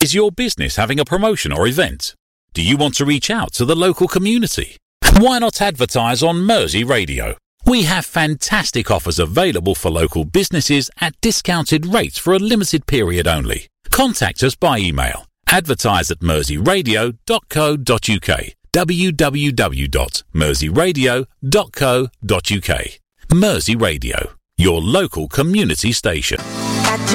Is your business having a promotion or event? Do you want to reach out to the local community? Why not advertise on Mersey Radio? We have fantastic offers available for local businesses at discounted rates for a limited period only. Contact us by email. Advertise at merseyradio.co.uk. www.merseyradio.co.uk. Mersey Radio, your local community station.